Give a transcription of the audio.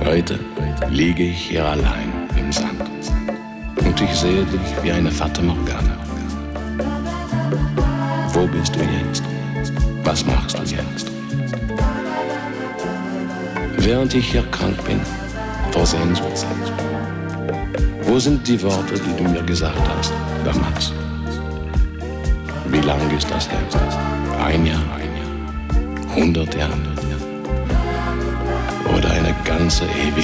Heute liege ich hier allein im Sand und ich sehe dich wie eine Fata Morgana. Wo bist du jetzt? Was machst du jetzt? Während ich hier krank bin, vor Sehnsucht, wo sind die Worte, die du mir gesagt hast damals? Wie lang ist das her? 1 Jahr, 100 Jahre oder eine ganze Ewigkeit?